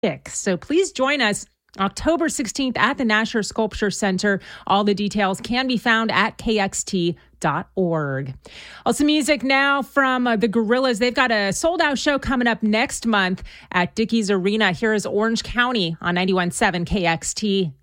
So please join us October 16th at the Nasher Sculpture Center. All the details can be found at kxt.org. Also music now from the Gorillaz. They've got a sold-out show coming up next month at Dickies Arena. Here is Orange County on 91.7 KXT.